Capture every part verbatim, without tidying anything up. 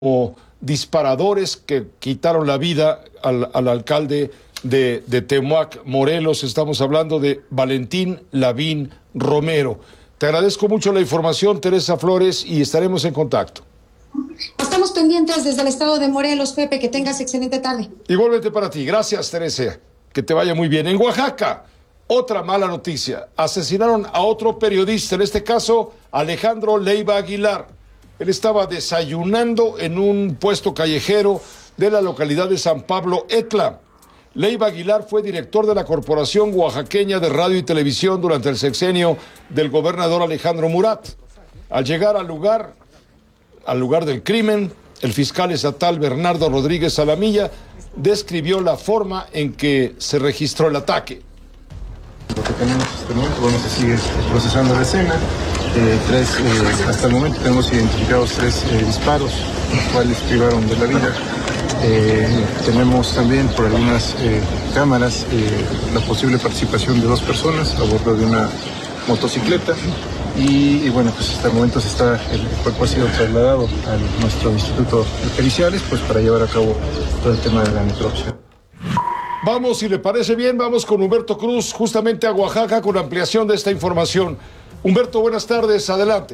como disparadores que quitaron la vida al, al alcalde de, de Temac, Morelos. Estamos hablando de Valentín Lavín Romero. Te agradezco mucho la información, Teresa Flores, y estaremos en contacto. Estamos pendientes desde el estado de Morelos, Pepe, que tengas excelente tarde. Igualmente para ti. Gracias, Teresa. Que te vaya muy bien. En Oaxaca, otra mala noticia. Asesinaron a otro periodista, en este caso, Alejandro Leiva Aguilar. Él estaba desayunando en un puesto callejero de la localidad de San Pablo Etla. Leiva Aguilar fue director de la Corporación Oaxaqueña de Radio y Televisión durante el sexenio del gobernador Alejandro Murat. Al llegar al lugar, al lugar del crimen, el fiscal estatal Bernardo Rodríguez Salamilla describió la forma en que se registró el ataque. Lo que tenemos hasta el momento, bueno, se sigue procesando la escena. Eh, tres, eh, hasta el momento tenemos identificados tres eh, disparos, los cuales privaron de la vida. Eh, tenemos también por algunas eh, cámaras eh, la posible participación de dos personas a bordo de una motocicleta. Y, y bueno, pues hasta el momento se está, el cuerpo ha sido trasladado a nuestro instituto de periciales, pues para llevar a cabo todo el tema de la necropsia. Vamos, si le parece bien, vamos con Humberto Cruz, justamente a Oaxaca, con ampliación de esta información. Humberto, buenas tardes, adelante.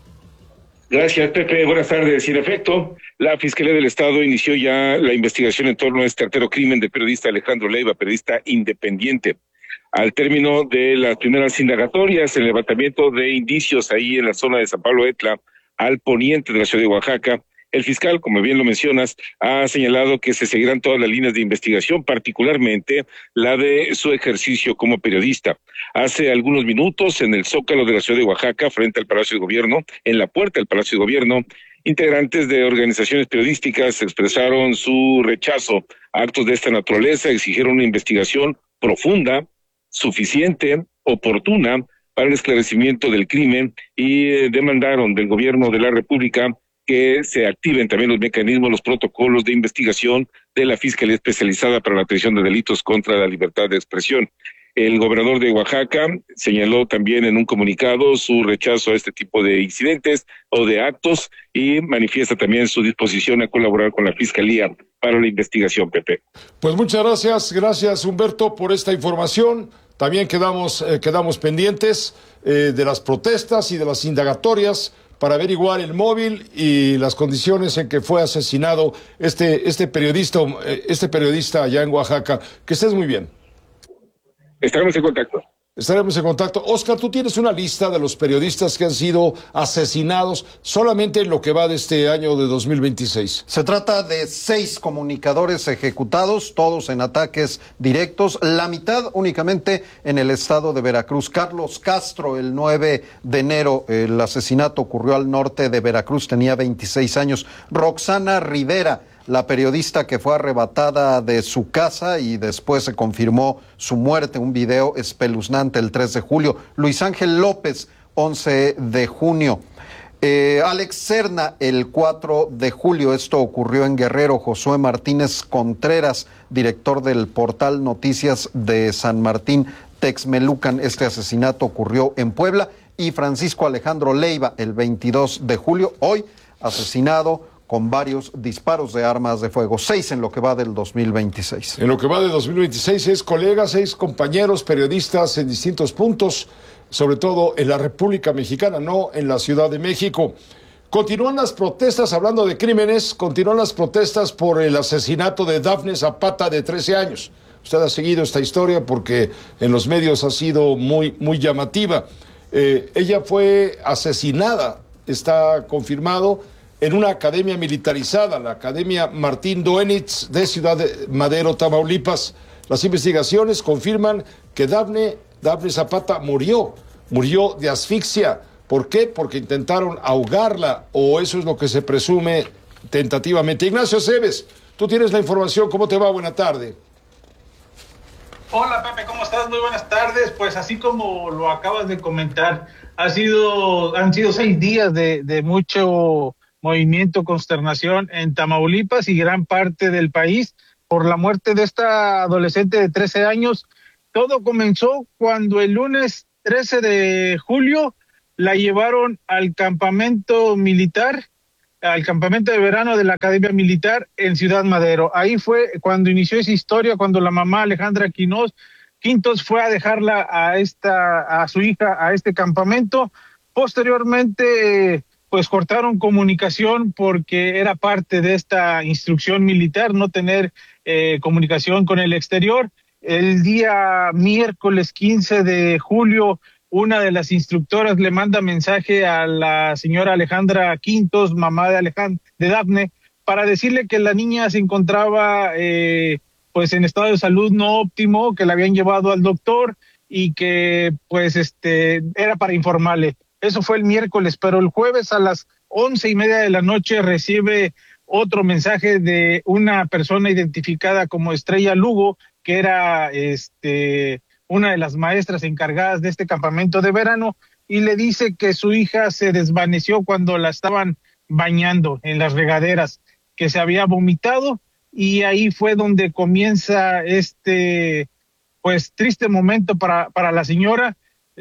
Gracias, Pepe. Buenas tardes. Y en efecto, la Fiscalía del Estado inició ya la investigación en torno a este artero crimen del periodista Alejandro Leiva, periodista independiente. Al término de las primeras indagatorias, el levantamiento de indicios ahí en la zona de San Pablo Etla, al poniente de la ciudad de Oaxaca, el fiscal, como bien lo mencionas, ha señalado que se seguirán todas las líneas de investigación, particularmente la de su ejercicio como periodista. Hace algunos minutos, en el Zócalo de la ciudad de Oaxaca, frente al Palacio de Gobierno, en la puerta del Palacio de Gobierno, integrantes de organizaciones periodísticas expresaron su rechazo a actos de esta naturaleza, exigieron una investigación profunda, suficiente, oportuna, para el esclarecimiento del crimen y eh, demandaron del Gobierno de la República que se activen también los mecanismos, los protocolos de investigación de la Fiscalía Especializada para la Atención de Delitos contra la Libertad de Expresión. El gobernador de Oaxaca señaló también en un comunicado su rechazo a este tipo de incidentes o de actos y manifiesta también su disposición a colaborar con la Fiscalía para la investigación, Pepe. Pues muchas gracias, gracias Humberto por esta información. También quedamos, eh, quedamos pendientes eh, de las protestas y de las indagatorias para averiguar el móvil y las condiciones en que fue asesinado este, este periodista, este periodista allá en Oaxaca. Que estés muy bien. Estaremos en contacto. Estaremos en contacto. Oscar, tú tienes una lista de los periodistas que han sido asesinados solamente en lo que va de este año de dos mil veintiséis. Se trata de seis comunicadores ejecutados, todos en ataques directos, la mitad únicamente en el estado de Veracruz. Carlos Castro, el nueve de enero, el asesinato ocurrió al norte de Veracruz, tenía veintiséis años. Roxana Rivera, la periodista que fue arrebatada de su casa y después se confirmó su muerte, un video espeluznante el tres de julio. Luis Ángel López, once de junio. Eh, Alex Serna, el cuatro de julio, esto ocurrió en Guerrero. Josué Martínez Contreras, director del portal Noticias de San Martín Texmelucan, este asesinato ocurrió en Puebla. Y Francisco Alejandro Leiva, el veintidós de julio, hoy asesinado con varios disparos de armas de fuego, seis en lo que va del dos mil veintiséis. En lo que va de dos mil veintiséis, seis colegas, seis compañeros periodistas en distintos puntos, sobre todo en la República Mexicana, no en la Ciudad de México. Continúan las protestas, hablando de crímenes, continúan las protestas por el asesinato de Dafne Zapata, de trece años. Usted ha seguido esta historia porque en los medios ha sido muy, muy llamativa. Eh, ella fue asesinada, está confirmado, en una academia militarizada, la Academia Martín Doenitz de Ciudad de Madero, Tamaulipas. Las investigaciones confirman que Dafne, Dafne Zapata murió, murió de asfixia. ¿Por qué? Porque intentaron ahogarla, o eso es lo que se presume tentativamente. Ignacio Cebes, tú tienes la información, ¿cómo te va? Buena tarde. Hola Pepe, ¿cómo estás? Muy buenas tardes. Pues así como lo acabas de comentar, ha sido, han sido seis días de, de mucho movimiento, consternación en Tamaulipas y gran parte del país por la muerte de esta adolescente de trece años. Todo comenzó cuando el lunes trece de julio la llevaron al campamento militar al campamento de verano de la Academia Militar en Ciudad Madero. Ahí fue cuando inició esa historia, cuando la mamá Alejandra Quinós, Quintos fue a dejarla a esta, a su hija a este campamento. Posteriormente, pues cortaron comunicación porque era parte de esta instrucción militar no tener eh, comunicación con el exterior. El día miércoles quince de julio, una de las instructoras le manda mensaje a la señora Alejandra Quintos, mamá de Alejandra, de Dafne, para decirle que la niña se encontraba eh, pues en estado de salud no óptimo, que la habían llevado al doctor y que pues este era para informarle. Eso fue el miércoles, pero el jueves a las once y media de la noche recibe otro mensaje de una persona identificada como Estrella Lugo, que era este una de las maestras encargadas de este campamento de verano, y le dice que su hija se desvaneció cuando la estaban bañando en las regaderas, que se había vomitado, y ahí fue donde comienza este pues triste momento para, para la señora.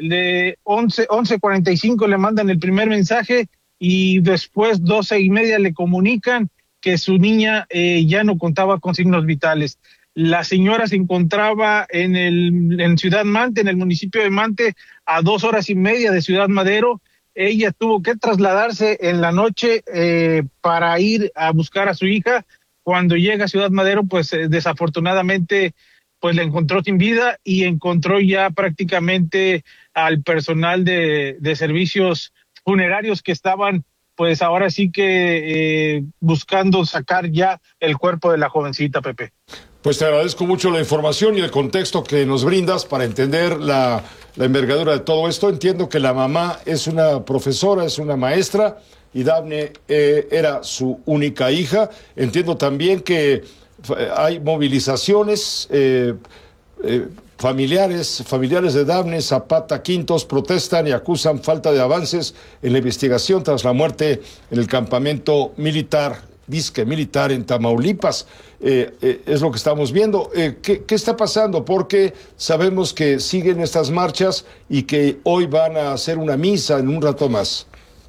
De once cuarenta y cinco le mandan el primer mensaje y después doce y media le comunican que su niña eh, ya no contaba con signos vitales. La señora se encontraba en el en Ciudad Mante, en el municipio de Mante, a dos horas y media de Ciudad Madero. Ella tuvo que trasladarse en la noche eh, para ir a buscar a su hija. Cuando llega a Ciudad Madero, pues eh, desafortunadamente pues la encontró sin vida y encontró ya prácticamente al personal de, de servicios funerarios que estaban pues ahora sí que eh, buscando sacar ya el cuerpo de la jovencita, Pepe. Pues te agradezco mucho la información y el contexto que nos brindas para entender la, la envergadura de todo esto. Entiendo que la mamá es una profesora, es una maestra y Dafne eh, era su única hija. Entiendo también que hay movilizaciones, eh, eh, familiares, familiares de Dafne Zapata Quintos protestan y acusan falta de avances en la investigación tras la muerte en el campamento militar, disque militar en Tamaulipas. Eh, eh, es lo que estamos viendo. Eh, ¿qué, ¿Qué está pasando? Porque sabemos que siguen estas marchas y que hoy van a hacer una misa en un rato más.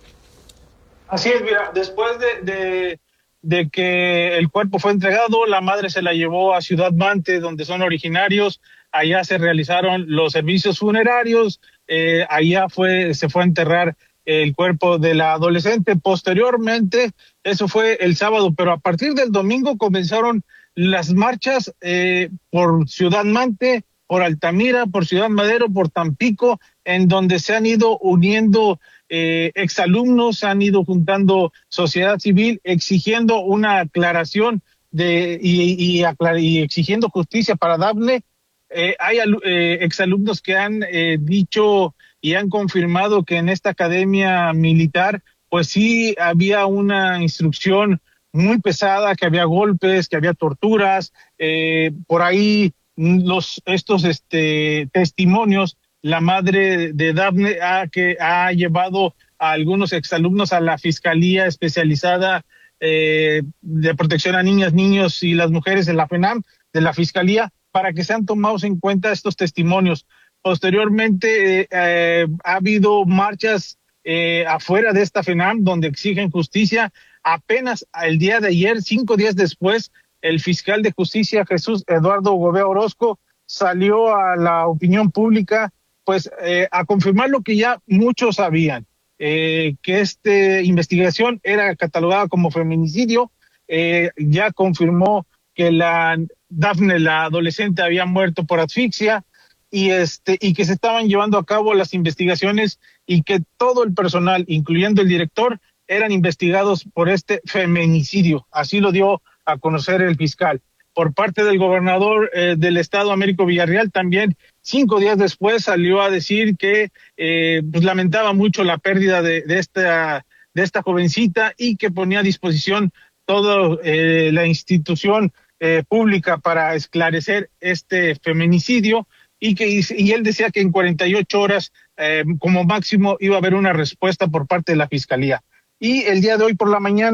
Así es, mira, después de... de... de que el cuerpo fue entregado, la madre se la llevó a Ciudad Mante, donde son originarios, allá se realizaron los servicios funerarios, eh, allá fue, se fue a enterrar el cuerpo de la adolescente. Posteriormente, eso fue el sábado, pero a partir del domingo comenzaron las marchas eh, por Ciudad Mante, por Altamira, por Ciudad Madero, por Tampico, en donde se han ido uniendo Eh, exalumnos, se han ido juntando sociedad civil exigiendo una aclaración de y, y, aclar, y exigiendo justicia para Dafne. Eh, hay eh, exalumnos que han eh, dicho y han confirmado que en esta academia militar pues sí había una instrucción muy pesada, que había golpes, que había torturas, eh, por ahí los estos este testimonios. La madre de Dafne ha, que ha llevado a algunos exalumnos a la Fiscalía Especializada eh, de Protección a Niñas, Niños y las Mujeres de la FENAM, de la Fiscalía, para que sean tomados en cuenta estos testimonios. Posteriormente eh, eh, ha habido marchas eh, afuera de esta FENAM donde exigen justicia. Apenas el día de ayer, cinco días después, el fiscal de justicia, Jesús Eduardo Gobea Orozco, salió a la opinión pública pues eh, a confirmar lo que ya muchos sabían, eh, que esta investigación era catalogada como feminicidio. Eh, ya confirmó que la Dafne, la adolescente, había muerto por asfixia y este y que se estaban llevando a cabo las investigaciones y que todo el personal, incluyendo el director, eran investigados por este feminicidio. Así lo dio a conocer el fiscal. Por parte del gobernador eh, del estado, Américo Villarreal, también cinco días después salió a decir que eh, pues, lamentaba mucho la pérdida de, de esta de esta jovencita y que ponía a disposición toda eh, la institución eh, pública para esclarecer este feminicidio y que y él decía que en cuarenta y ocho horas eh, como máximo iba a haber una respuesta por parte de la fiscalía. Y el día de hoy por la mañana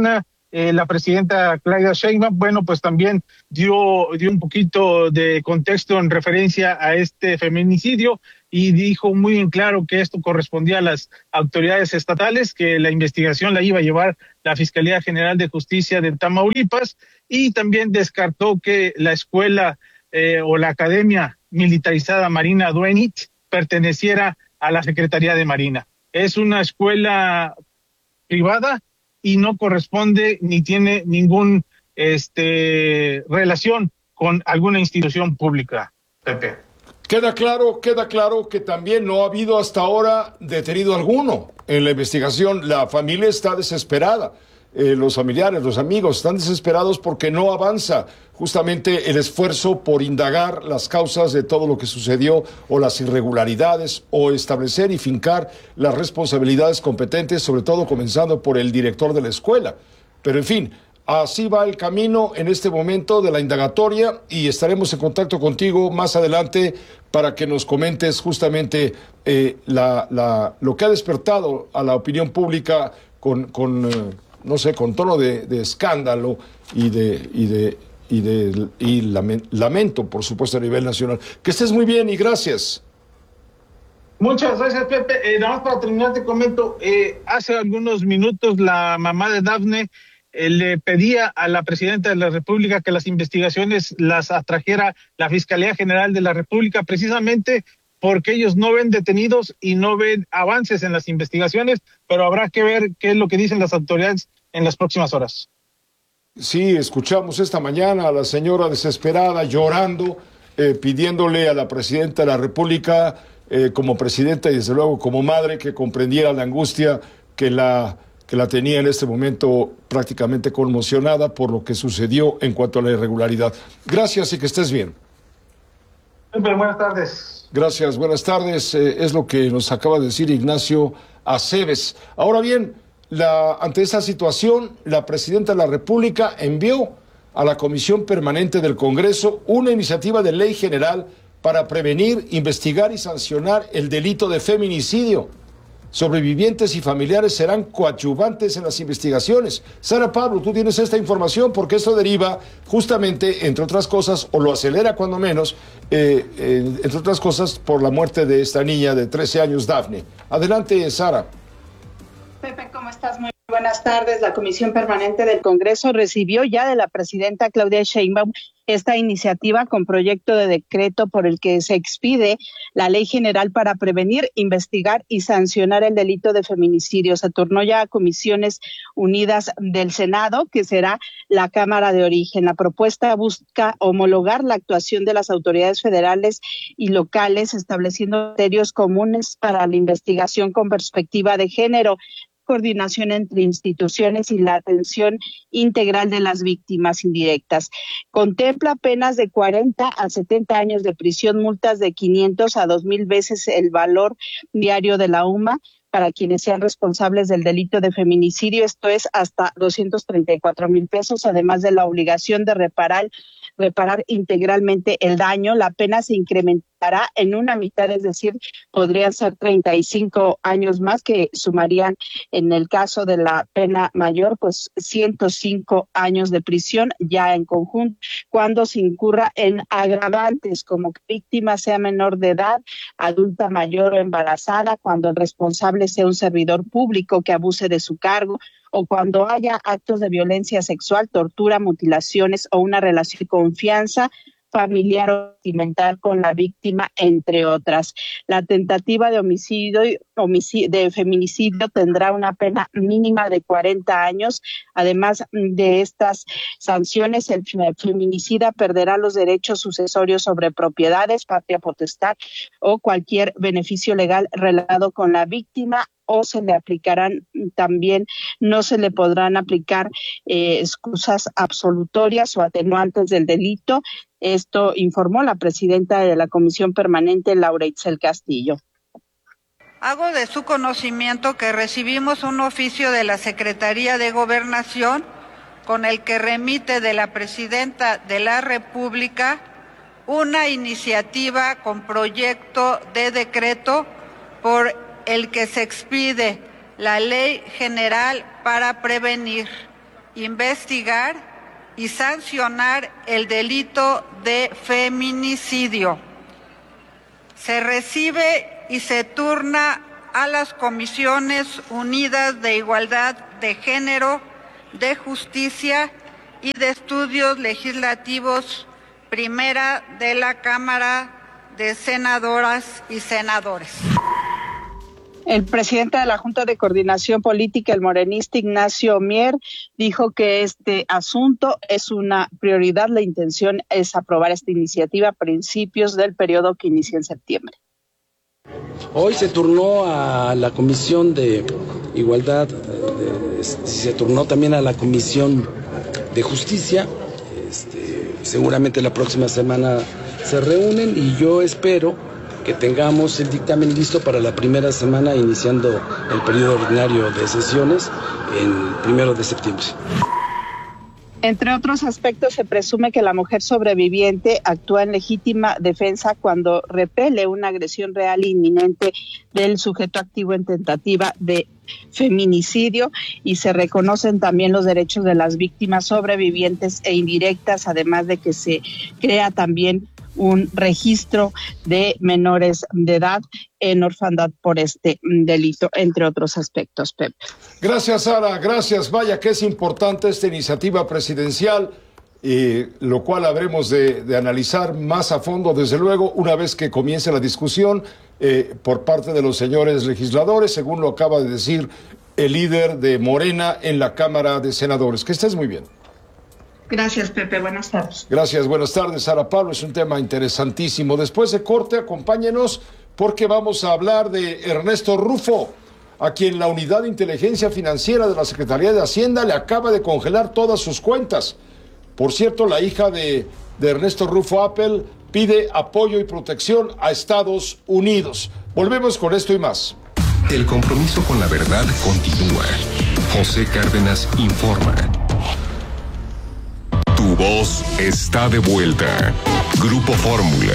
eh, la presidenta Claudia Sheinbaum, bueno, pues también dio, dio un poquito de contexto en referencia a este feminicidio y dijo muy en claro que esto correspondía a las autoridades estatales, que la investigación la iba a llevar la Fiscalía General de Justicia de Tamaulipas, y también descartó que la escuela eh, o la Academia Militarizada Marina Duenit perteneciera a la Secretaría de Marina. Es una escuela privada y no corresponde ni tiene ningún este relación con alguna institución pública, Pepe. Queda claro, queda claro que también no ha habido hasta ahora detenido alguno en la investigación. La familia está desesperada. Eh, los familiares, los amigos están desesperados porque no avanza justamente el esfuerzo por indagar las causas de todo lo que sucedió o las irregularidades o establecer y fincar las responsabilidades competentes, sobre todo comenzando por el director de la escuela. Pero en fin, así va el camino en este momento de la indagatoria y estaremos en contacto contigo más adelante para que nos comentes justamente eh, la, la, lo que ha despertado a la opinión pública con... con eh, no sé, con tono de, de escándalo y de y de y de y lamento, por supuesto, a nivel nacional. Que estés muy bien y gracias. Muchas gracias, Pepe. Eh, nada más para terminar te comento, eh, hace algunos minutos la mamá de Dafne eh, le pedía a la presidenta de la República que las investigaciones las atrajera la Fiscalía General de la República, precisamente porque ellos no ven detenidos y no ven avances en las investigaciones, pero habrá que ver qué es lo que dicen las autoridades en las próximas horas. Sí, escuchamos esta mañana a la señora desesperada llorando, eh, pidiéndole a la presidenta de la República, eh, como presidenta y desde luego como madre, que comprendiera la angustia que la, que la tenía en este momento prácticamente conmocionada por lo que sucedió en cuanto a la irregularidad. Gracias y que estés bien. Buenas tardes. Gracias, buenas tardes. Eh, es lo que nos acaba de decir Ignacio Aceves. Ahora bien, la, ante esta situación, la presidenta de la República envió a la Comisión Permanente del Congreso una iniciativa de ley general para prevenir, investigar y sancionar el delito de feminicidio. Sobrevivientes y familiares serán coadyuvantes en las investigaciones. Sara Pablo, tú tienes esta información porque esto deriva justamente, entre otras cosas, o lo acelera cuando menos, eh, eh, entre otras cosas, por la muerte de esta niña de trece años, Dafne. Adelante, Sara. Pepe, ¿cómo estás? Muy buenas tardes. La Comisión Permanente del Congreso recibió ya de la presidenta Claudia Sheinbaum esta iniciativa con proyecto de decreto por el que se expide la Ley General para prevenir, investigar y sancionar el delito de feminicidio. Se turnó ya a Comisiones Unidas del Senado, que será la Cámara de Origen. La propuesta busca homologar la actuación de las autoridades federales y locales, estableciendo criterios comunes para la investigación con perspectiva de género, coordinación entre instituciones y la atención integral de las víctimas indirectas. Contempla penas de cuarenta a setenta años de prisión, multas de quinientos a dos mil veces el valor diario de la U M A para quienes sean responsables del delito de feminicidio, esto es hasta doscientos treinta y cuatro mil pesos, además de la obligación de reparar reparar integralmente el daño. La pena se incrementará en una mitad, es decir, podrían ser treinta y cinco años más, que sumarían, en el caso de la pena mayor, pues ciento cinco años de prisión ya en conjunto, cuando se incurra en agravantes como que víctima sea menor de edad, adulta mayor o embarazada, cuando el responsable sea un servidor público que abuse de su cargo, o cuando haya actos de violencia sexual, tortura, mutilaciones o una relación de confianza familiar o sentimental con la víctima, entre otras. La tentativa de homicidio, homicidio de feminicidio tendrá una pena mínima de cuarenta años. Además de estas sanciones, el feminicida perderá los derechos sucesorios sobre propiedades, patria potestad o cualquier beneficio legal relacionado con la víctima, o se le aplicarán también, no se le podrán aplicar eh, excusas absolutorias o atenuantes del delito. Esto informó la presidenta de la Comisión Permanente, Laura Itzel Castillo. Hago de su conocimiento que recibimos un oficio de la Secretaría de Gobernación con el que remite de la presidenta de la República una iniciativa con proyecto de decreto por el que se expide la Ley General para prevenir, investigar y sancionar el delito de feminicidio. Se recibe y se turna a las Comisiones Unidas de Igualdad de Género, de Justicia y de Estudios Legislativos, primera de la Cámara de Senadoras y Senadores. El presidente de la Junta de Coordinación Política, el morenista Ignacio Mier, dijo que este asunto es una prioridad. La intención es aprobar esta iniciativa a principios del periodo que inicia en septiembre. Hoy se turnó a la Comisión de Igualdad, de, de, se turnó también a la Comisión de Justicia. Este, seguramente la próxima semana se reúnen y yo espero que tengamos el dictamen listo para la primera semana, iniciando el periodo ordinario de sesiones el primero de septiembre. Entre otros aspectos, se presume que la mujer sobreviviente actúa en legítima defensa cuando repele una agresión real e inminente del sujeto activo en tentativa de feminicidio, y se reconocen también los derechos de las víctimas sobrevivientes e indirectas, además de que se crea también un registro de menores de edad en orfandad por este delito, entre otros aspectos, Pepe. Gracias, Sara, gracias. Vaya que es importante esta iniciativa presidencial, eh, lo cual habremos de, de analizar más a fondo, desde luego, una vez que comience la discusión eh, por parte de los señores legisladores, según lo acaba de decir el líder de Morena en la Cámara de Senadores. Que estés muy bien. Gracias, Pepe. Buenas tardes. Gracias, buenas tardes, Sara Pablo. Es un tema interesantísimo. Después de corte, acompáñenos porque vamos a hablar de Ernesto Rufo, a quien la Unidad de Inteligencia Financiera de la Secretaría de Hacienda le acaba de congelar todas sus cuentas. Por cierto, la hija de, de Ernesto Rufo Apple pide apoyo y protección a Estados Unidos. Volvemos con esto y más. El compromiso con la verdad continúa. José Cárdenas informa. Tu voz está de vuelta. Grupo Fórmula.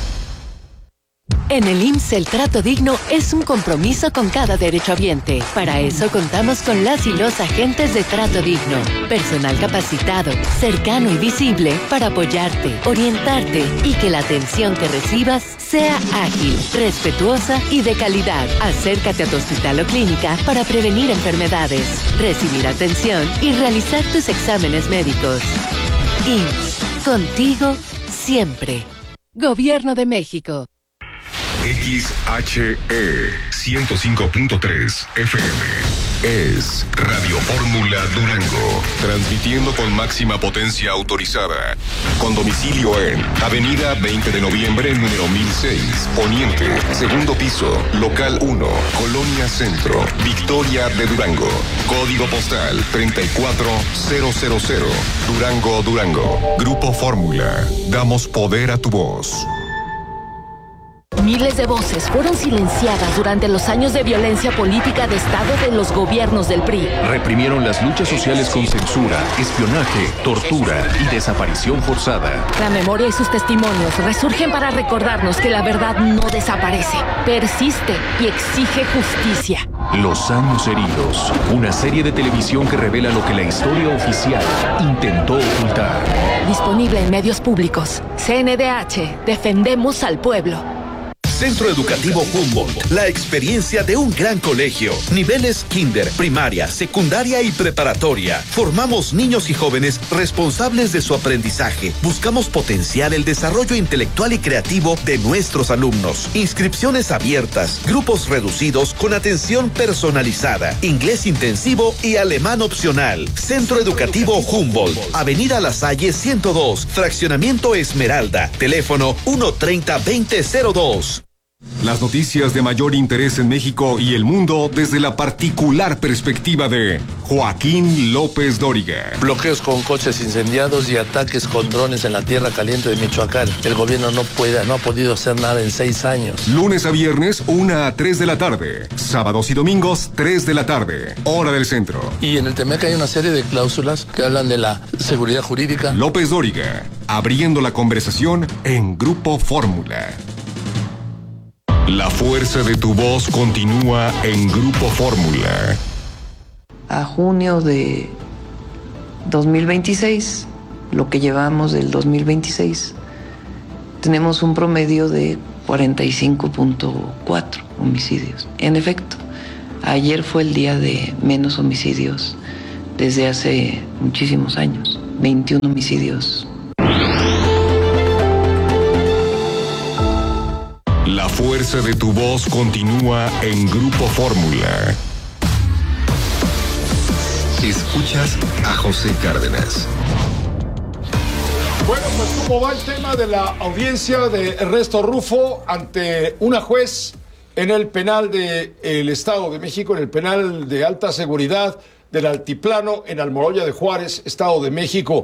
En el I M S S el trato digno es un compromiso con cada derechohabiente. Para eso contamos con las y los agentes de trato digno. Personal capacitado, cercano y visible para apoyarte, orientarte y que la atención que recibas sea ágil, respetuosa y de calidad. Acércate a tu hospital o clínica para prevenir enfermedades, recibir atención y realizar tus exámenes médicos. I M S S, contigo siempre. Gobierno de México. X H E ciento cinco punto tres F M es Radio Fórmula Durango, transmitiendo con máxima potencia autorizada, con domicilio en Avenida veinte de noviembre, número mil seis, Poniente, segundo piso, local uno, Colonia Centro, Victoria de Durango, código postal treinta y cuatro mil, Durango, Durango. Grupo Fórmula, damos poder a tu voz. Miles de voces fueron silenciadas durante los años de violencia política de Estado de los gobiernos del P R I. Reprimieron las luchas sociales con censura, espionaje, tortura y desaparición forzada. La memoria y sus testimonios resurgen para recordarnos que la verdad no desaparece, persiste y exige justicia. Los años heridos, una serie de televisión que revela lo que la historia oficial intentó ocultar. Disponible en medios públicos. C N D H, defendemos al pueblo. Centro Educativo Humboldt, la experiencia de un gran colegio. Niveles kinder, primaria, secundaria y preparatoria. Formamos niños y jóvenes responsables de su aprendizaje. Buscamos potenciar el desarrollo intelectual y creativo de nuestros alumnos. Inscripciones abiertas, grupos reducidos con atención personalizada, inglés intensivo y alemán opcional. Centro Educativo Humboldt, Avenida La Salle ciento dos, Fraccionamiento Esmeralda. Teléfono uno treinta, veinte cero dos. Las noticias de mayor interés en México y el mundo desde la particular perspectiva de Joaquín López Dóriga. Bloqueos con coches incendiados y ataques con drones en la tierra caliente de Michoacán. El gobierno no puede, no ha podido hacer nada en seis años. Lunes a viernes, una a tres de la tarde. Sábados y domingos, tres de la tarde. Hora del centro. Y en el Temec hay una serie de cláusulas que hablan de la seguridad jurídica. López Dóriga, abriendo la conversación en Grupo Fórmula. La fuerza de tu voz continúa en Grupo Fórmula. A junio de dos mil veintiséis, lo que llevamos del dos mil veintiséis, tenemos un promedio de cuarenta y cinco punto cuatro homicidios. En efecto, ayer fue el día de menos homicidios desde hace muchísimos años, veintiún homicidios. La fuerza de tu voz continúa en Grupo Fórmula. Escuchas a José Cárdenas. Bueno, pues ¿cómo va el tema de la audiencia de Ernesto Rufo ante una juez en el penal del Estado de México, en el penal de alta seguridad del Altiplano, en Almoloya de Juárez, Estado de México?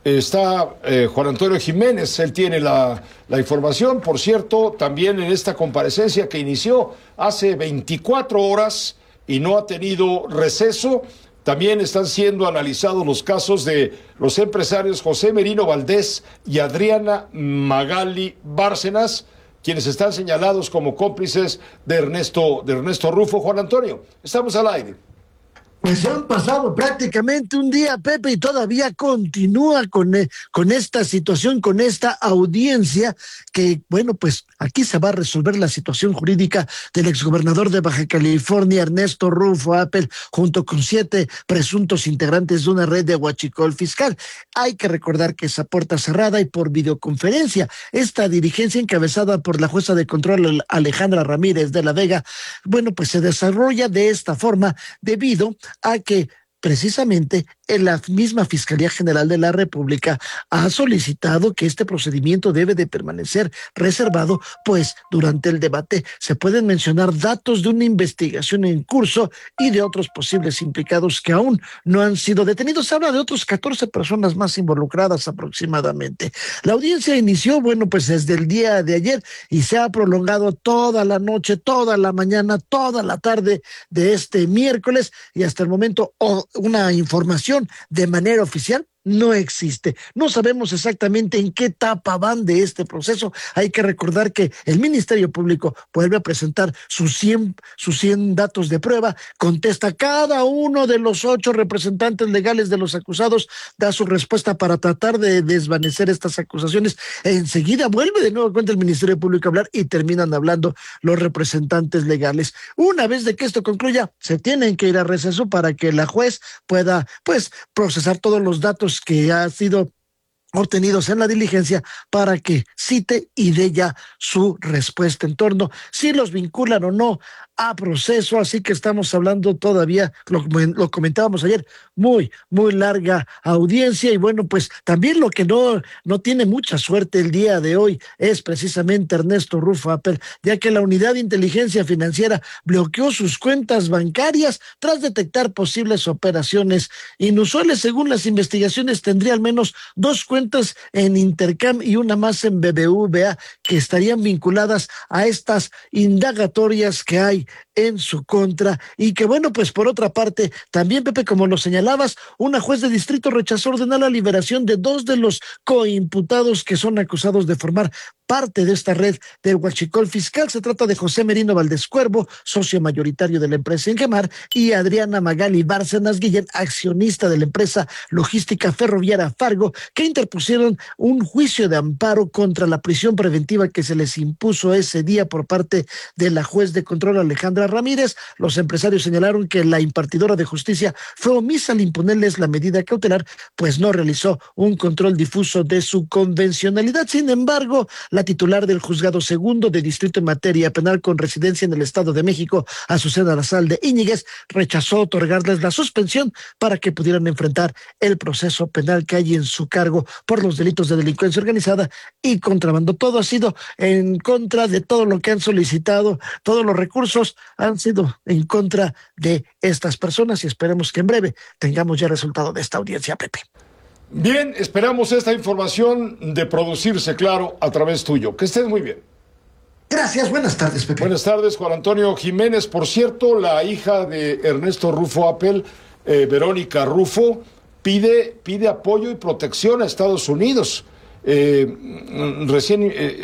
Está eh, Juan Antonio Jiménez, él tiene la, la información. Por cierto, también en esta comparecencia que inició hace veinticuatro horas y no ha tenido receso, también están siendo analizados los casos de los empresarios José Merino Valdés y Adriana Magali Bárcenas, quienes están señalados como cómplices de Ernesto, de Ernesto Rufo. Juan Antonio, estamos al aire. Pues han pasado prácticamente un día, Pepe, y todavía continúa con, eh, con esta situación, con esta audiencia que, bueno, pues aquí se va a resolver la situación jurídica del exgobernador de Baja California, Ernesto Rufo Appel, junto con siete presuntos integrantes de una red de huachicol fiscal. Hay que recordar que es a puerta cerrada y por videoconferencia. Esta dirigencia encabezada por la jueza de control Alejandra Ramírez de la Vega, bueno, pues se desarrolla de esta forma debido a que precisamente en la misma Fiscalía General de la República ha solicitado que este procedimiento debe de permanecer reservado, pues durante el debate se pueden mencionar datos de una investigación en curso y de otros posibles implicados que aún no han sido detenidos. Se habla de otros catorce personas más involucradas aproximadamente. La audiencia inició, bueno, pues desde el día de ayer y se ha prolongado toda la noche, toda la mañana, toda la tarde de este miércoles, y hasta el momento oh, una información de manera oficial no existe. No sabemos exactamente en qué etapa van de este proceso. Hay que recordar que el Ministerio Público vuelve a presentar sus cien, sus cien datos de prueba, contesta cada uno de los ocho representantes legales de los acusados, da su respuesta para tratar de desvanecer estas acusaciones. Enseguida vuelve de nuevo cuenta el Ministerio Público a hablar y terminan hablando los representantes legales. Una vez de que esto concluya, se tienen que ir a receso para que la juez pueda, pues, procesar todos los datos que ha sido obtenidos en la diligencia para que cite y dé ya su respuesta en torno si los vinculan o no a proceso. Así que estamos hablando todavía, lo, lo comentábamos ayer, muy, muy larga audiencia. Y bueno, pues también lo que no, no tiene mucha suerte el día de hoy es precisamente Ernesto Rufo Appel, ya que la Unidad de Inteligencia Financiera bloqueó sus cuentas bancarias tras detectar posibles operaciones inusuales. Según las investigaciones, tendría al menos dos cuentas en Intercam y una más en B B V A que estarían vinculadas a estas indagatorias que hay en su contra. Y que bueno, pues por otra parte, también, Pepe, como lo señalabas, una juez de distrito rechazó ordenar la liberación de dos de los coimputados que son acusados de formar parte de esta red del huachicol fiscal. Se trata de José Merino Valdés Cuervo, socio mayoritario de la empresa Ingemar, y Adriana Magali Bárcenas Guillén, accionista de la empresa logística ferroviaria Fargo, que interpusieron un juicio de amparo contra la prisión preventiva que se les impuso ese día por parte de la juez de control Alejandra Ramírez. Los empresarios señalaron que la impartidora de justicia fue omisa al imponerles la medida cautelar, pues no realizó un control difuso de su convencionalidad. Sin embargo, la titular del juzgado segundo de distrito en materia penal con residencia en el Estado de México, Azucena Lazalde Íñiguez, rechazó otorgarles la suspensión para que pudieran enfrentar el proceso penal que hay en su cargo por los delitos de delincuencia organizada y contrabando. Todo ha sido en contra de todo lo que han solicitado, todos los recursos han sido en contra de estas personas, y esperemos que en breve tengamos ya resultado de esta audiencia, Pepe. Bien, esperamos esta información de producirse, claro, a través tuyo. Que estés muy bien. Gracias, buenas tardes, Pepe. Buenas tardes, Juan Antonio Jiménez. Por cierto, la hija de Ernesto Rufo Appel, eh, Verónica Rufo, pide, pide apoyo y protección a Estados Unidos. Eh, recién eh,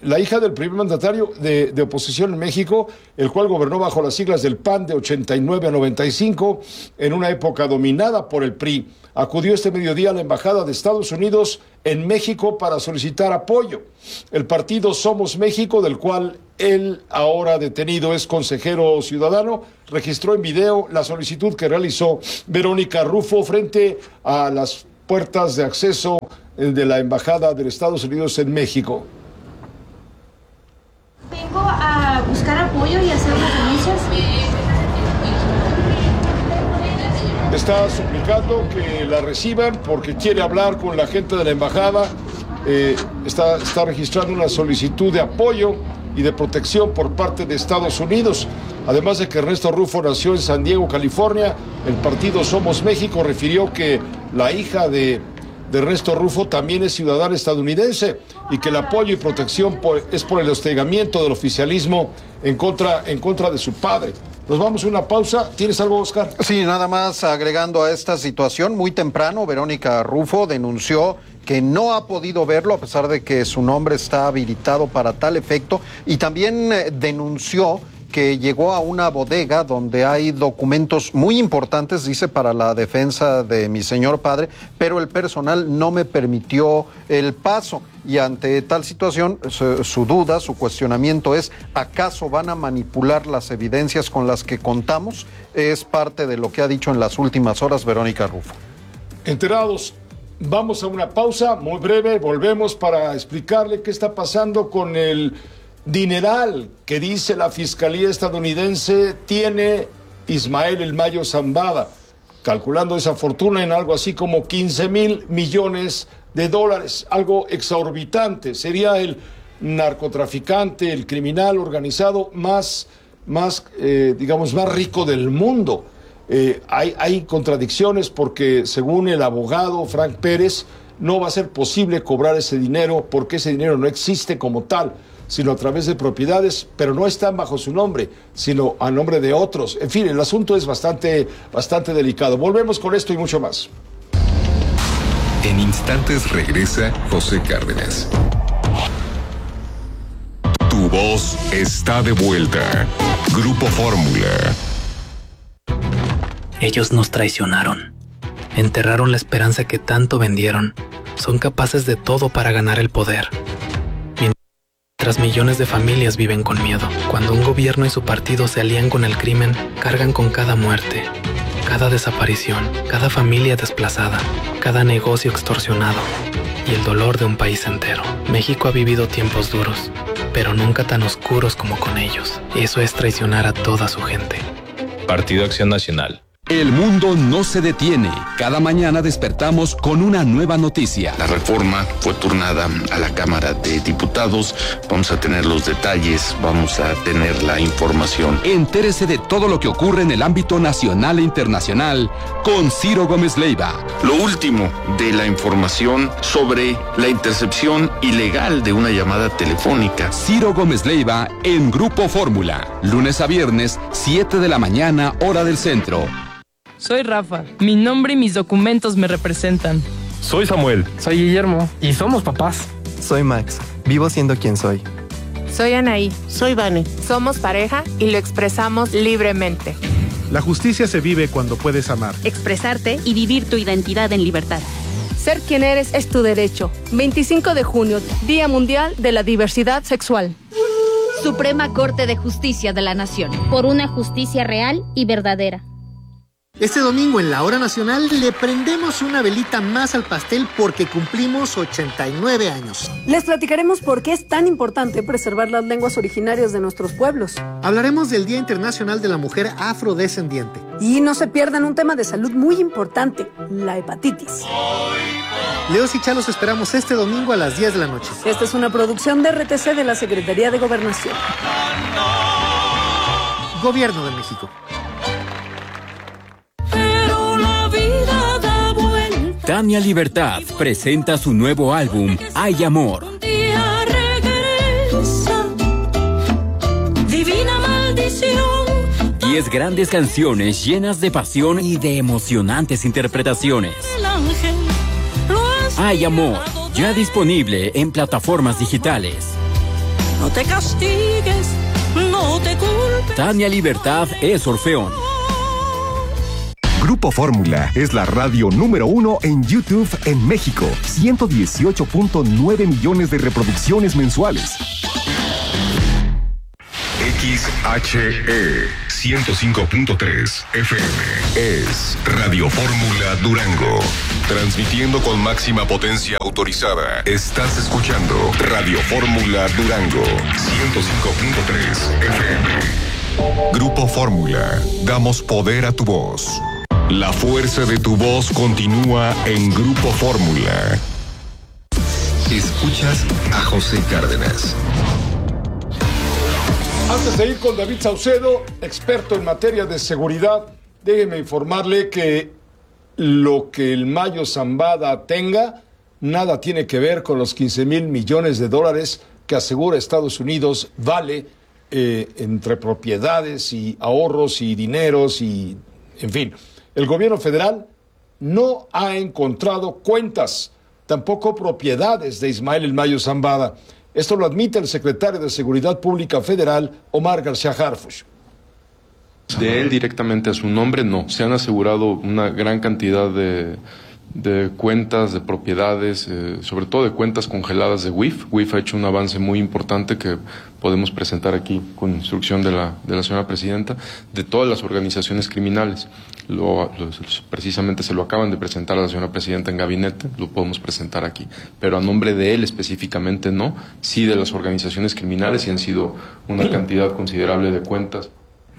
la hija del primer mandatario de, de oposición en México, el cual gobernó bajo las siglas del P A N de ochenta y nueve a noventa y cinco, en una época dominada por el P R I. Acudió este mediodía a la Embajada de Estados Unidos en México para solicitar apoyo. El partido Somos México, del cual él, ahora detenido, es consejero ciudadano, registró en video la solicitud que realizó Verónica Rufo frente a las puertas de acceso de la Embajada de Estados Unidos en México. Vengo a buscar apoyo y hacer las denuncias. Está suplicando que la reciban porque quiere hablar con la gente de la embajada. Eh, está, está registrando una solicitud de apoyo y de protección por parte de Estados Unidos. Además de que Ernesto Rufo nació en San Diego, California, el partido Somos México refirió que la hija de, de Ernesto Rufo también es ciudadana estadounidense y que el apoyo y protección por, es por el hostigamiento del oficialismo en contra, en contra de su padre. Nos vamos a una pausa. ¿Tienes algo, Oscar? Sí, nada más agregando a esta situación, muy temprano Verónica Rufo denunció que no ha podido verlo a pesar de que su nombre está habilitado para tal efecto, y también eh, denunció que llegó a una bodega donde hay documentos muy importantes, dice, para la defensa de mi señor padre, pero el personal no me permitió el paso. Y ante tal situación, su, su duda, su cuestionamiento es, ¿acaso van a manipular las evidencias con las que contamos? Es parte de lo que ha dicho en las últimas horas Verónica Rufo. Enterados, vamos a una pausa muy breve, volvemos para explicarle qué está pasando con el dineral que dice la Fiscalía estadounidense tiene Ismael El Mayo Zambada, calculando esa fortuna en algo así como quince mil millones de dólares, algo exorbitante. Sería el narcotraficante, el criminal organizado más, más eh, digamos, más rico del mundo. Eh, hay, hay contradicciones porque, según el abogado Frank Pérez, no va a ser posible cobrar ese dinero porque ese dinero no existe como tal, sino a través de propiedades, pero no están bajo su nombre, sino a nombre de otros. En fin, el asunto es bastante, bastante delicado. Volvemos con esto y mucho más. En instantes regresa José Cárdenas. Tu voz está de vuelta. Grupo Fórmula. Ellos nos traicionaron. Enterraron la esperanza que tanto vendieron. Son capaces de todo para ganar el poder. Mientras millones de familias viven con miedo. Cuando un gobierno y su partido se alían con el crimen, cargan con cada muerte, cada desaparición, cada familia desplazada, cada negocio extorsionado y el dolor de un país entero. México ha vivido tiempos duros, pero nunca tan oscuros como con ellos. Eso es traicionar a toda su gente. Partido Acción Nacional. El mundo no se detiene. Cada mañana despertamos con una nueva noticia. La reforma fue turnada a la Cámara de Diputados. Vamos a tener los detalles, vamos a tener la información. Entérese de todo lo que ocurre en el ámbito nacional e internacional con Ciro Gómez Leiva. Lo último de la información sobre la intercepción ilegal de una llamada telefónica. Ciro Gómez Leiva en Grupo Fórmula. Lunes a viernes, siete de la mañana, hora del centro. Soy Rafa. Mi nombre y mis documentos me representan. Soy Samuel. Soy Guillermo. Y somos papás. Soy Max. Vivo siendo quien soy. Soy Anaí. Soy Vane. Somos pareja y lo expresamos libremente. La justicia se vive cuando puedes amar, expresarte y vivir tu identidad en libertad. Ser quien eres es tu derecho. veinticinco de junio, Día Mundial de la Diversidad Sexual. Suprema Corte de Justicia de la Nación. Por una justicia real y verdadera. Este domingo en la Hora Nacional le prendemos una velita más al pastel porque cumplimos ochenta y nueve años. Les platicaremos por qué es tan importante preservar las lenguas originarias de nuestros pueblos. Hablaremos del Día Internacional de la Mujer Afrodescendiente. Y no se pierdan un tema de salud muy importante, la hepatitis. Leos y Chalos esperamos este domingo a las diez de la noche. Esta es una producción de R T C de la Secretaría de Gobernación. Gobierno de México. Tania Libertad presenta su nuevo álbum, Hay Amor. Divina maldición. Diez grandes canciones llenas de pasión y de emocionantes interpretaciones. Hay Amor, ya disponible en plataformas digitales. No te castigues, no te culpes. Tania Libertad es Orfeón. Grupo Fórmula es la radio número uno en YouTube en México. ciento dieciocho punto nueve millones de reproducciones mensuales. X H E ciento cinco punto tres F M es Radio Fórmula Durango. Transmitiendo con máxima potencia autorizada. Estás escuchando Radio Fórmula Durango ciento cinco punto tres F M. Grupo Fórmula. Damos poder a tu voz. La fuerza de tu voz continúa en Grupo Fórmula. Escuchas a José Cárdenas. Antes de ir con David Saucedo, experto en materia de seguridad, déjeme informarle que lo que el Mayo Zambada tenga, nada tiene que ver con los quince mil millones de dólares que asegura Estados Unidos vale eh, entre propiedades y ahorros y dineros y, en fin. El gobierno federal no ha encontrado cuentas, tampoco propiedades de Ismael El Mayo Zambada. Esto lo admite el secretario de Seguridad Pública Federal, Omar García Harfuch. De él directamente a su nombre, no. Se han asegurado una gran cantidad de, de cuentas, de propiedades, eh, sobre todo de cuentas congeladas de W I F. W I F ha hecho un avance muy importante que podemos presentar aquí con instrucción de la, de la señora presidenta, de todas las organizaciones criminales. Lo, lo, precisamente se lo acaban de presentar a la señora presidenta en gabinete, lo podemos presentar aquí, pero a nombre de él específicamente no, sí de las organizaciones criminales, y han sido una cantidad considerable de cuentas.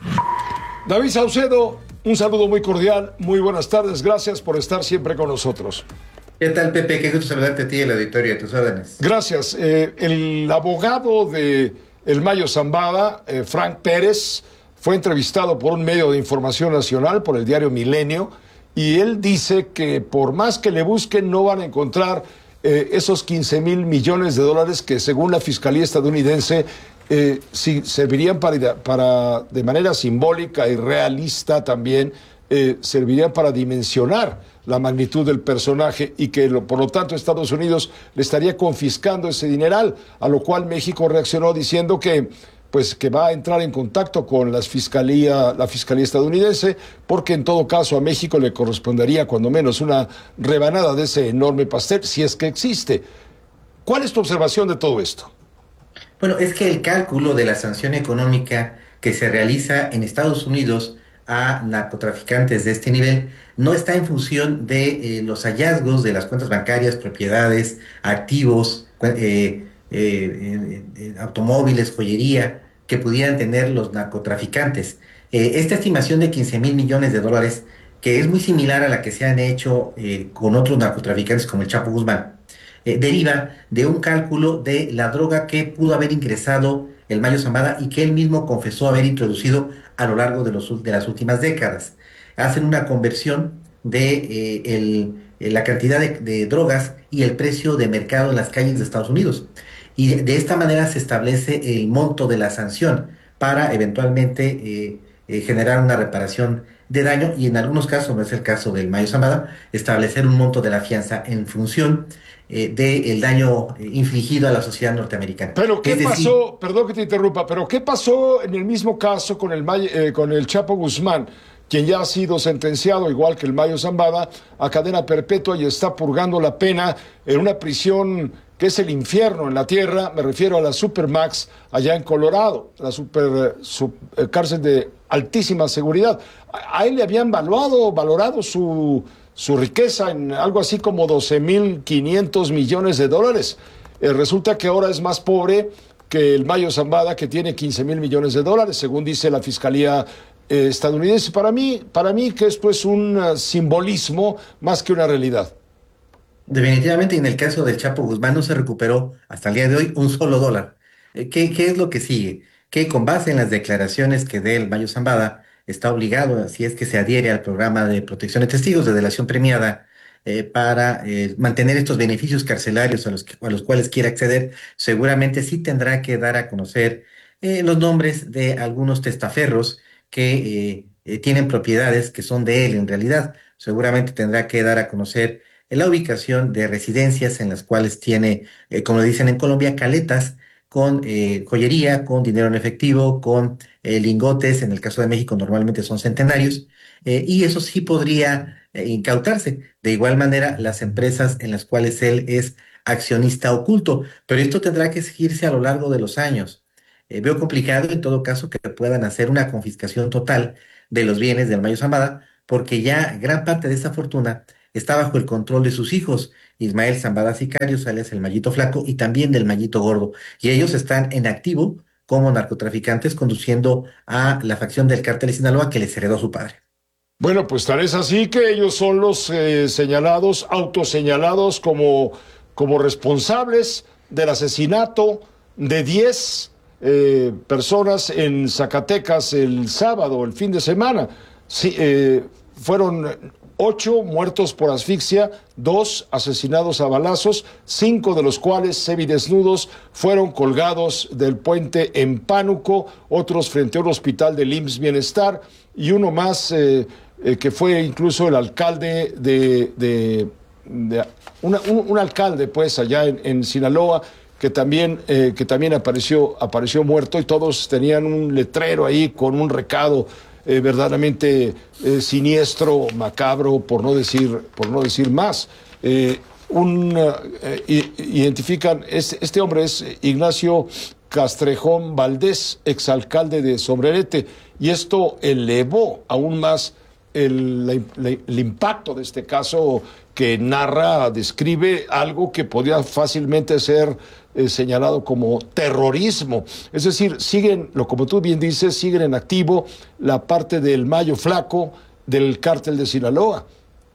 David Saucedo, un saludo muy cordial, muy buenas tardes, gracias por estar siempre con nosotros. ¿Qué tal, Pepe? Qué gusto saludarte a ti y el auditorio, a tus órdenes. Gracias. Eh, el abogado de El Mayo Zambada, eh, Frank Pérez, fue entrevistado por un medio de información nacional, por el diario Milenio, y él dice que por más que le busquen no van a encontrar eh, esos quince mil millones de dólares que según la Fiscalía estadounidense eh, sí, servirían para, para, de manera simbólica y realista también, eh, servirían para dimensionar la magnitud del personaje y que lo, por lo tanto Estados Unidos le estaría confiscando ese dineral, a lo cual México reaccionó diciendo que pues que va a entrar en contacto con las fiscalía, la Fiscalía estadounidense, porque en todo caso a México le correspondería cuando menos una rebanada de ese enorme pastel, si es que existe. ¿Cuál es tu observación de todo esto? Bueno, es que el cálculo de la sanción económica que se realiza en Estados Unidos a narcotraficantes de este nivel no está en función de eh, los hallazgos de las cuentas bancarias, propiedades, activos, eh, eh, eh, automóviles, joyería que pudieran tener los narcotraficantes. Eh, esta estimación de quince mil millones de dólares, que es muy similar a la que se han hecho eh, con otros narcotraficantes como el Chapo Guzmán, eh, deriva de un cálculo de la droga que pudo haber ingresado el Mayo Zambada y que él mismo confesó haber introducido a lo largo de, los, de las últimas décadas. Hacen una conversión de eh, el, la cantidad de, de drogas y el precio de mercado en las calles de Estados Unidos. Y de, de esta manera se establece el monto de la sanción para eventualmente eh, eh, generar una reparación de daño y en algunos casos, como es el caso del Mayo Zambada, establecer un monto de la fianza en función eh, del daño eh, infligido a la sociedad norteamericana. Pero ¿qué es pasó? Decir, perdón que te interrumpa, pero ¿qué pasó en el mismo caso con el, May, eh, con el Chapo Guzmán, quien ya ha sido sentenciado, igual que el Mayo Zambada, a cadena perpetua y está purgando la pena en una prisión que es el infierno en la tierra? Me refiero a la Supermax allá en Colorado, la super, su, eh, cárcel de altísima seguridad. A, a él le habían valuado, valorado su, su riqueza en algo así como doce mil quinientos millones de dólares. Eh, resulta que ahora es más pobre que el Mayo Zambada, que tiene quince mil millones de dólares, según dice la Fiscalía eh, estadounidense. Para mí, para mí que esto es un uh, simbolismo más que una realidad. Definitivamente, en el caso del Chapo Guzmán no se recuperó hasta el día de hoy un solo dólar. ¿Qué, qué es lo que sigue? Que con base en las declaraciones que dé el Mayo Zambada, está obligado, si es que se adhiere al programa de protección de testigos de delación premiada, eh, para eh, mantener estos beneficios carcelarios a los, que, a los cuales quiere acceder, seguramente sí tendrá que dar a conocer eh, los nombres de algunos testaferros que eh, eh, tienen propiedades que son de él en realidad. Seguramente tendrá que dar a conocer la ubicación de residencias en las cuales tiene, eh, como dicen en Colombia, caletas con eh, joyería, con dinero en efectivo, con eh, lingotes, en el caso de México normalmente son centenarios, eh, y eso sí podría eh, incautarse. De igual manera, las empresas en las cuales él es accionista oculto, pero esto tendrá que seguirse a lo largo de los años. Eh, veo complicado en todo caso que puedan hacer una confiscación total de los bienes del Mayo Zambada, porque ya gran parte de esa fortuna está bajo el control de sus hijos, Ismael Zambada Sicarios, alias el Mayito Flaco, y también del Mayito Gordo. Y ellos están en activo como narcotraficantes conduciendo a la facción del Cártel de Sinaloa que les heredó su padre. Bueno, pues tal es así que ellos son los eh, señalados, autoseñalados como, como responsables del asesinato de diez eh, personas en Zacatecas el sábado, el fin de semana. Sí, eh, fueron ocho muertos por asfixia, dos asesinados a balazos, cinco de los cuales semidesnudos fueron colgados del puente en Pánuco, otros frente a un hospital del I M S S Bienestar y uno más eh, eh, que fue incluso el alcalde de, de, de una, un, un alcalde pues allá en, en Sinaloa que también, eh, que también apareció, apareció muerto, y todos tenían un letrero ahí con un recado Eh, verdaderamente eh, siniestro, macabro, por no decir, por no decir más. Eh, un, eh, identifican, este, este hombre es Ignacio Castrejón Valdés, exalcalde de Sombrerete, y esto elevó aún más el, la, la, el impacto de este caso, que narra, describe algo que podría fácilmente ser eh, señalado como terrorismo. Es decir, siguen, lo como tú bien dices, siguen en activo la parte del Mayo Flaco del Cártel de Sinaloa.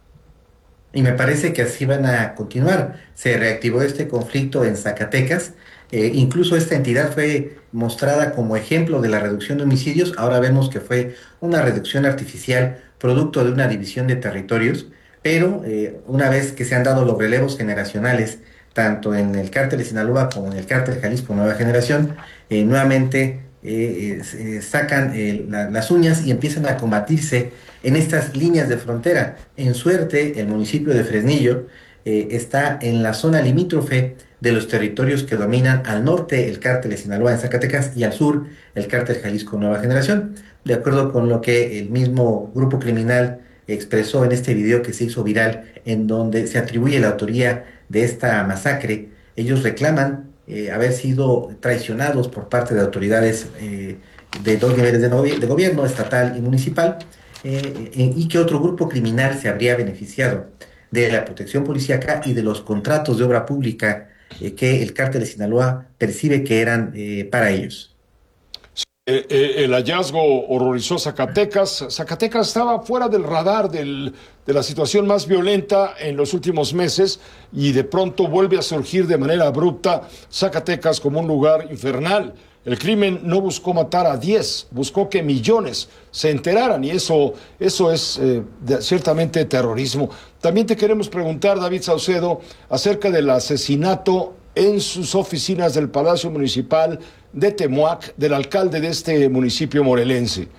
Y me parece que así van a continuar. Se reactivó este conflicto en Zacatecas. Eh, incluso esta entidad fue mostrada como ejemplo de la reducción de homicidios. Ahora vemos que fue una reducción artificial producto de una división de territorios. Pero eh, una vez que se han dado los relevos generacionales, tanto en el Cártel de Sinaloa como en el Cártel Jalisco Nueva Generación, eh, nuevamente eh, eh, sacan eh, la, las uñas y empiezan a combatirse en estas líneas de frontera. En suerte, el municipio de Fresnillo eh, está en la zona limítrofe de los territorios que dominan al norte el Cártel de Sinaloa en Zacatecas y al sur el Cártel Jalisco Nueva Generación, de acuerdo con lo que el mismo grupo criminal expresó en este video que se hizo viral, en donde se atribuye la autoría de esta masacre. Ellos reclaman eh, haber sido traicionados por parte de autoridades eh, de dos niveles de, de gobierno, estatal y municipal, eh, eh, y que otro grupo criminal se habría beneficiado de la protección policíaca y de los contratos de obra pública eh, que el Cártel de Sinaloa percibe que eran eh, para ellos. Eh, eh, el hallazgo horrorizó Zacatecas. Zacatecas estaba fuera del radar del, de la situación más violenta en los últimos meses, y de pronto vuelve a surgir de manera abrupta Zacatecas como un lugar infernal. El crimen no buscó matar a diez, buscó que millones se enteraran, y eso, eso es eh, de, ciertamente terrorismo. También te queremos preguntar, David Saucedo, acerca del asesinato en sus oficinas del Palacio Municipal de Temuac, del alcalde de este municipio morelense.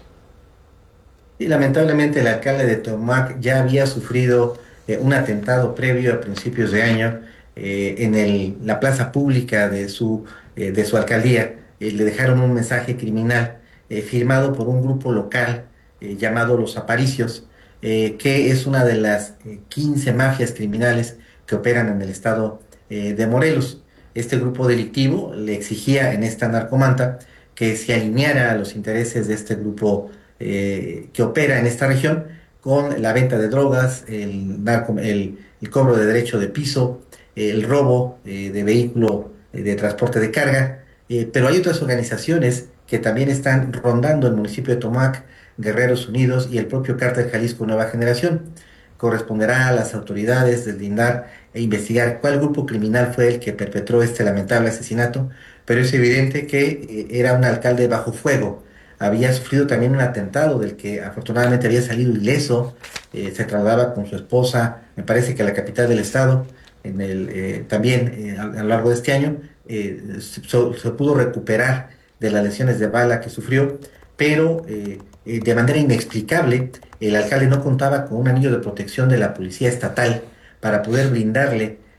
Y lamentablemente el alcalde de Temuac ya había sufrido eh, un atentado previo a principios de año eh, en el, la plaza pública de su, eh, de su alcaldía. Eh, le dejaron un mensaje criminal eh, firmado por un grupo local eh, llamado Los Aparicios, eh, que es una de las eh, quince mafias criminales que operan en el estado eh, de Morelos. Este grupo delictivo le exigía en esta narcomanta que se alineara a los intereses de este grupo eh, que opera en esta región con la venta de drogas, el, narco, el, el cobro de derecho de piso, el robo eh, de vehículo eh, de transporte de carga, eh, pero hay otras organizaciones que también están rondando el municipio de Temuac, Guerreros Unidos y el propio Cártel Jalisco Nueva Generación. Corresponderá a las autoridades deslindar e investigar cuál grupo criminal fue el que perpetró este lamentable asesinato, pero es evidente que eh, era un alcalde bajo fuego. Había sufrido también un atentado del que afortunadamente había salido ileso, eh, se trasladaba con su esposa, me parece que a la capital del estado, en el, eh, también eh, a, a lo largo de este año, eh, se, se pudo recuperar de las lesiones de bala que sufrió, pero eh, eh, de manera inexplicable el alcalde no contaba con un anillo de protección de la policía estatal para poder brindarle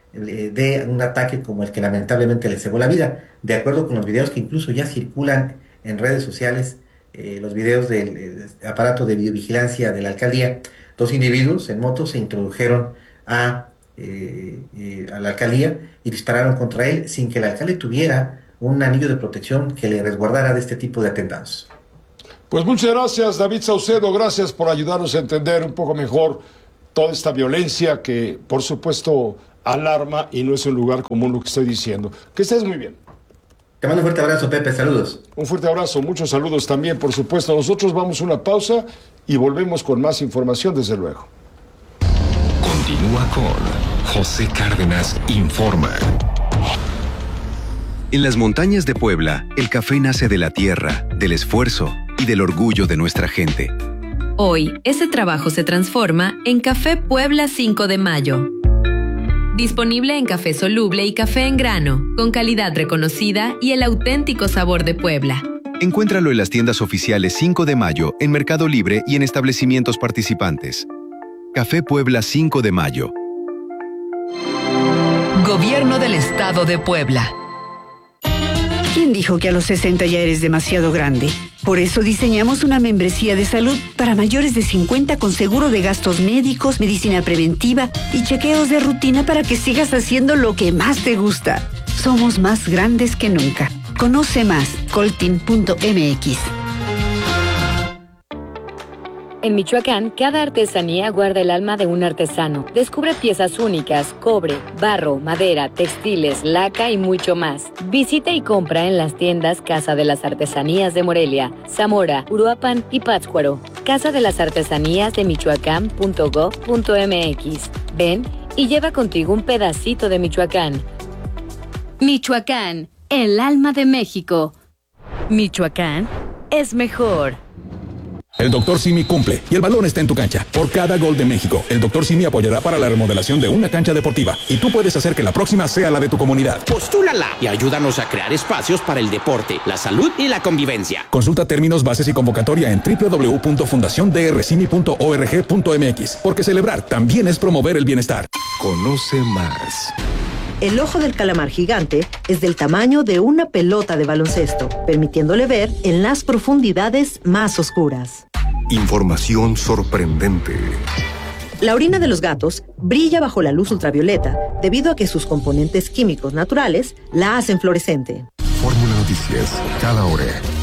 eh, de un ataque como el que lamentablemente le cegó la vida. De acuerdo con los videos que incluso ya circulan en redes sociales, eh, los videos del eh, aparato de videovigilancia de la alcaldía, dos individuos en moto se introdujeron a, eh, eh, a la alcaldía y dispararon contra él sin que el alcalde tuviera un anillo de protección que le resguardara de este tipo de atentados. Pues muchas gracias, David Saucedo, gracias por ayudarnos a entender un poco mejor toda esta violencia que, por supuesto, alarma y no es un lugar común lo que estoy diciendo. Que estés muy bien. Te mando un fuerte abrazo, Pepe, saludos. Un fuerte abrazo, muchos saludos también, por supuesto. Nosotros vamos a una pausa y volvemos con más información, desde luego. Continúa con José Cárdenas Informa. En las montañas de Puebla, el café nace de la tierra, del esfuerzo y del orgullo de nuestra gente. Hoy, ese trabajo se transforma en Café Puebla cinco de mayo. Disponible en café soluble y café en grano, con calidad reconocida y el auténtico sabor de Puebla. Encuéntralo en las tiendas oficiales cinco de mayo, en Mercado Libre y en establecimientos participantes. Café Puebla cinco de mayo. Gobierno del Estado de Puebla. ¿Quién dijo que a los sesenta ya eres demasiado grande? Por eso diseñamos una membresía de salud para mayores de cincuenta con seguro de gastos médicos, medicina preventiva y chequeos de rutina para que sigas haciendo lo que más te gusta. Somos más grandes que nunca. Conoce más, coltin punto m x. En Michoacán, cada artesanía guarda el alma de un artesano. Descubre piezas únicas, cobre, barro, madera, textiles, laca y mucho más. Visita y compra en las tiendas Casa de las Artesanías de Morelia, Zamora, Uruapan y Pátzcuaro. Casa de las Artesanías de Michoacán punto gob punto m x. Ven y lleva contigo un pedacito de Michoacán. Michoacán, el alma de México. Michoacán es mejor. El doctor Simi cumple y el balón está en tu cancha. Por cada gol de México, el doctor Simi apoyará para la remodelación de una cancha deportiva y tú puedes hacer que la próxima sea la de tu comunidad. Postúlala y ayúdanos a crear espacios para el deporte, la salud y la convivencia. Consulta términos, bases y convocatoria en doble u doble u doble u punto fundación d r simi punto org punto m x, porque celebrar también es promover el bienestar. Conoce más. El ojo del calamar gigante es del tamaño de una pelota de baloncesto, permitiéndole ver en las profundidades más oscuras. Información sorprendente. La orina de los gatos brilla bajo la luz ultravioleta debido a que sus componentes químicos naturales la hacen fluorescente. Fórmula Noticias, cada hora.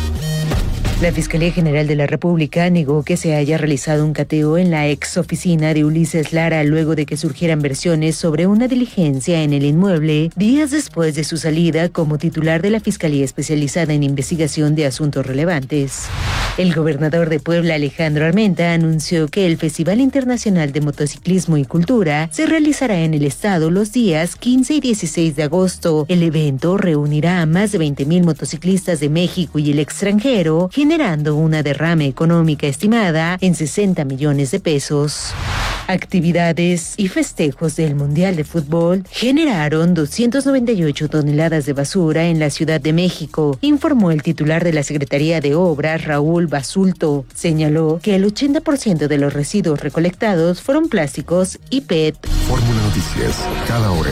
La Fiscalía General de la República negó que se haya realizado un cateo en la ex oficina de Ulises Lara luego de que surgieran versiones sobre una diligencia en el inmueble días después de su salida como titular de la Fiscalía Especializada en Investigación de Asuntos Relevantes. El gobernador de Puebla, Alejandro Armenta, anunció que el Festival Internacional de Motociclismo y Cultura se realizará en el estado los días quince y dieciséis de agosto. El evento reunirá a más de veinte mil motociclistas de México y el extranjero, generando una derrama económica estimada en sesenta millones de pesos. Actividades y festejos del Mundial de Fútbol generaron doscientas noventa y ocho toneladas de basura en la Ciudad de México, informó el titular de la Secretaría de Obras, Raúl Basulto. Señaló que el ochenta por ciento de los residuos recolectados fueron plásticos y P E T. Fórmula Noticias, cada hora.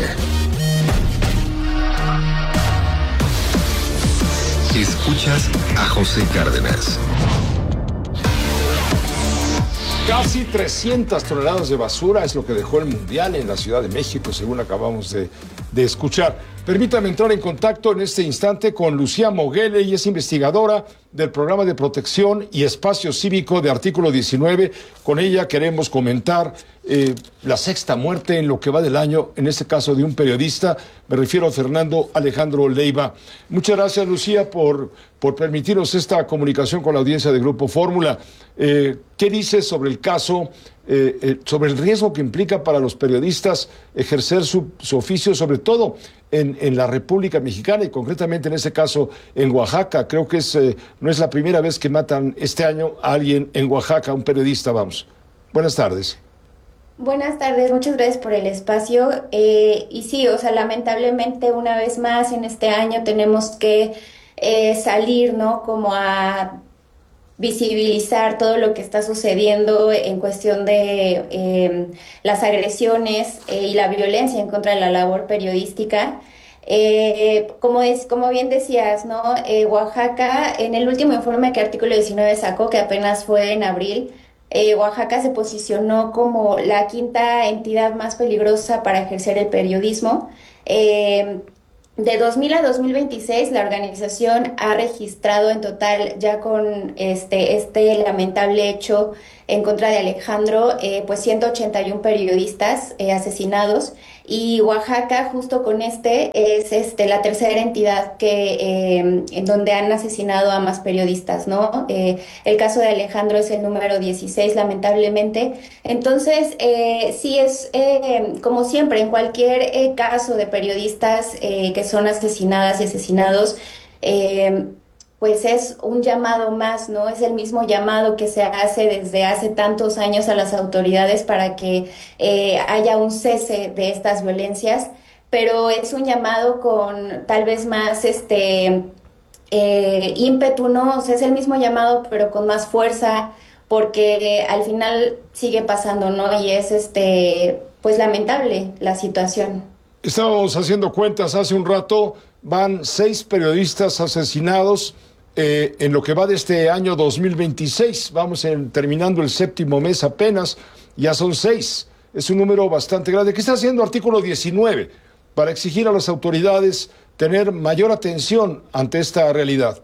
Escuchas a José Cárdenas. Casi trescientas toneladas de basura es lo que dejó el Mundial en la Ciudad de México, según acabamos de, de escuchar. Permítame entrar en contacto en este instante con Lucía Moguele, y es investigadora del Programa de Protección y Espacio Cívico de Artículo diecinueve. Con ella queremos comentar eh, la sexta muerte en lo que va del año, en este caso de un periodista, me refiero a Fernando Alejandro Leiva. Muchas gracias, Lucía, por, por permitirnos esta comunicación con la audiencia de Grupo Fórmula. Eh, ¿Qué dices sobre el caso, eh, eh, sobre el riesgo que implica para los periodistas ejercer su, su oficio, sobre todo en, en la República Mexicana y concretamente en este caso en Oaxaca? Creo que es, eh, no es la primera vez que matan este año a alguien en Oaxaca, un periodista, vamos. Buenas tardes. Buenas tardes, muchas gracias por el espacio. Eh, y sí, o sea, lamentablemente una vez más en este año tenemos que eh, salir, ¿no? Como a visibilizar todo lo que está sucediendo en cuestión de eh, las agresiones eh, y la violencia en contra de la labor periodística. Eh, como es, como bien decías, ¿no? Eh, Oaxaca, en el último informe que Artículo diecinueve sacó, que apenas fue en abril, eh, Oaxaca se posicionó como la quinta entidad más peligrosa para ejercer el periodismo. Eh, de dos mil a dos mil veintiséis, la organización ha registrado en total, ya con este, este lamentable hecho en contra de Alejandro, eh, pues ciento ochenta y uno periodistas eh, asesinados, y Oaxaca, justo con este, es este, la tercera entidad que eh, en donde han asesinado a más periodistas, ¿no? Eh, el caso de Alejandro es el número dieciséis, lamentablemente. Entonces, eh, sí es, eh, como siempre, en cualquier eh, caso de periodistas eh, que son asesinadas y asesinados, eh, pues es un llamado más, ¿no? Es el mismo llamado que se hace desde hace tantos años a las autoridades para que eh, haya un cese de estas violencias, pero es un llamado con tal vez más este eh, ímpetu, ¿no? O sea, es el mismo llamado, pero con más fuerza, porque eh, al final sigue pasando, ¿no? Y es este pues lamentable la situación. Estábamos haciendo cuentas hace un rato, van seis periodistas asesinados eh, en lo que va de este año dos mil veintiséis. Vamos en, terminando el séptimo mes apenas, ya son seis. Es un número bastante grande. ¿Qué está haciendo Artículo diecinueve para exigir a las autoridades tener mayor atención ante esta realidad?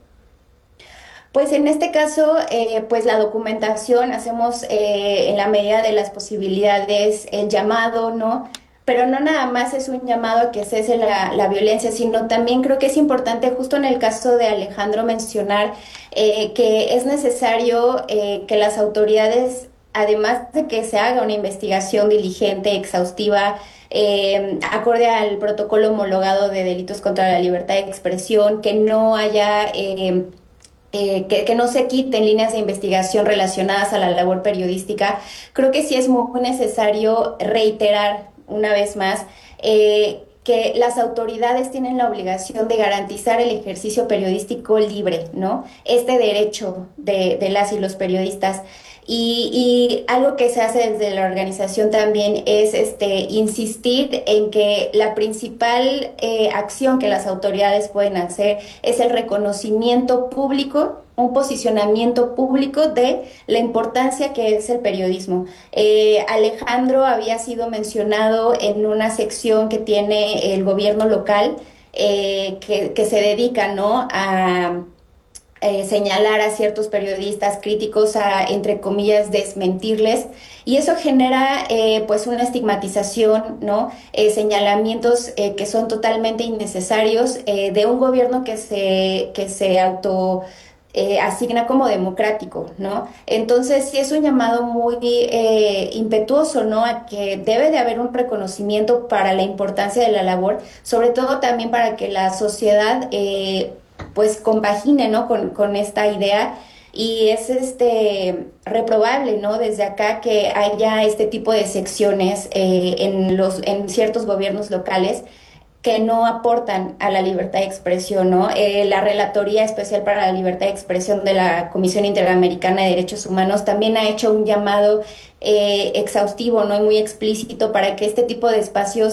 Pues en este caso, eh, pues la documentación, hacemos eh, en la medida de las posibilidades el llamado, ¿no? Pero no nada más es un llamado a que cese la, la violencia, sino también creo que es importante, justo en el caso de Alejandro, mencionar eh, que es necesario eh, que las autoridades, además de que se haga una investigación diligente, exhaustiva, eh, acorde al protocolo homologado de delitos contra la libertad de expresión, que no haya... Eh, Eh, que, que no se quiten líneas de investigación relacionadas a la labor periodística. Creo que sí es muy necesario reiterar una vez más eh, que las autoridades tienen la obligación de garantizar el ejercicio periodístico libre, ¿no? Este derecho de, de las y los periodistas. Y, y algo que se hace desde la organización también es este, insistir en que la principal eh, acción que las autoridades pueden hacer es el reconocimiento público, un posicionamiento público de la importancia que es el periodismo. Eh, Alejandro había sido mencionado en una sección que tiene el gobierno local eh, que, que se dedica, ¿no?, a... Eh, señalar a ciertos periodistas críticos, a, entre comillas, desmentirles, y eso genera eh, pues una estigmatización, ¿no? Eh, señalamientos eh, que son totalmente innecesarios eh, de un gobierno que se, que se auto eh, asigna como democrático, ¿no? Entonces sí es un llamado muy eh, impetuoso, ¿no?, a que debe de haber un reconocimiento para la importancia de la labor, sobre todo también para que la sociedad eh, pues compagine, ¿no?, con, con esta idea, y es este reprobable, ¿no?, desde acá que haya este tipo de secciones eh, en los en ciertos gobiernos locales que no aportan a la libertad de expresión, ¿no? Eh, la Relatoría Especial para la Libertad de Expresión de la Comisión Interamericana de Derechos Humanos también ha hecho un llamado eh, exhaustivo, ¿no?, y muy explícito para que este tipo de espacios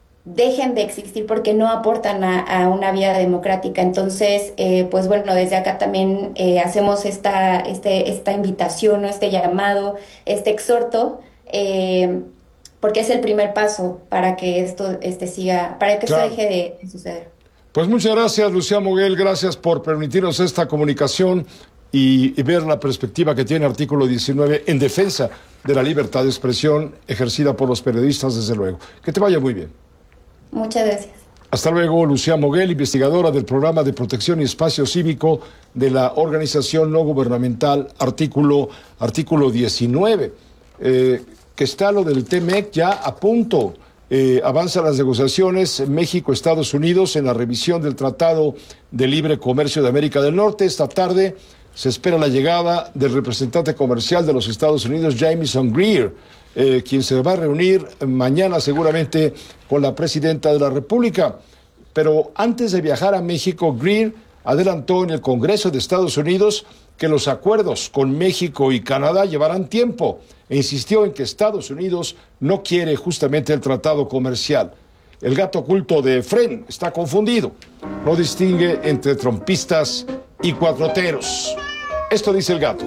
dejen de existir porque no aportan a, a una vida democrática. Entonces, eh, pues bueno, desde acá también eh, hacemos esta, este, esta invitación, ¿no?, este llamado, este exhorto, eh, porque es el primer paso para que esto este, siga, para que claro. esto deje de, de suceder. Pues muchas gracias, Lucía Moguel, gracias por permitirnos esta comunicación y, y ver la perspectiva que tiene Artículo diecinueve en defensa de la libertad de expresión ejercida por los periodistas, desde luego. Que te vaya muy bien. Muchas gracias. Hasta luego, Lucía Moguel, investigadora del Programa de Protección y Espacio Cívico de la organización no gubernamental Artículo, Artículo diecinueve. Eh, que está lo del T M E C ya a punto. Eh, avanzan las negociaciones México-Estados Unidos en la revisión del Tratado de Libre Comercio de América del Norte. Esta tarde se espera la llegada del representante comercial de los Estados Unidos, Jamieson Greer, eh, quien se va a reunir mañana seguramente con la presidenta de la República. Pero antes de viajar a México, Greer adelantó en el Congreso de Estados Unidos que los acuerdos con México y Canadá llevarán tiempo e insistió en que Estados Unidos no quiere justamente el tratado comercial. El gato oculto de Efrén está confundido. No distingue entre trompistas y cuatroteros. Esto dice el gato.